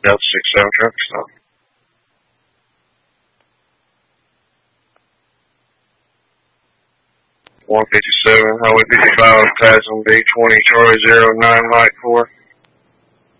Delta 67 truck stop. Highway 55, passing B20 Charlie 09 Mike 4.